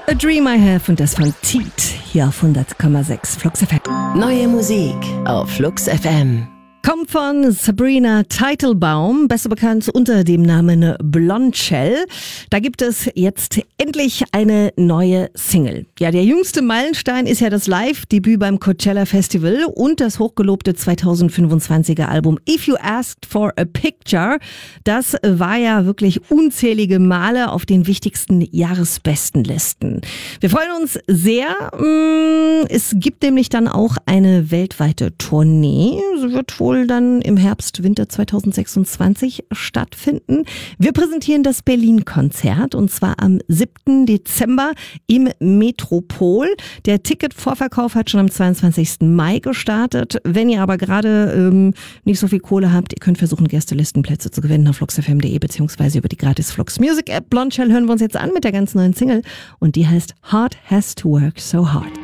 A Dream I Have und das von Teet hier auf 100,6 Flux FM. Neue Musik auf Flux FM. Kommt von Sabrina Teitelbaum, besser bekannt unter dem Namen Blondshell. Da gibt es jetzt endlich eine neue Single. Ja, der jüngste Meilenstein ist ja das Live-Debüt beim Coachella Festival und das hochgelobte 2025er Album If You Asked for a Picture. Das war ja wirklich unzählige Male auf den wichtigsten Jahresbestenlisten. Wir freuen uns sehr. Es gibt nämlich dann auch eine weltweite Tournee. Sie wird wohl dann im Herbst, Winter 2026 stattfinden. Wir präsentieren das Berlin-Konzert und zwar am 7. Dezember im Metropol. Der Ticketvorverkauf hat schon am 22. Mai gestartet. Wenn ihr aber gerade nicht so viel Kohle habt, ihr könnt versuchen, Gästelistenplätze zu gewinnen auf fluxfm.de beziehungsweise über die gratis Flux Music App. Blondshell hören wir uns jetzt an mit der ganz neuen Single und die heißt Heart Has to Work So Hard.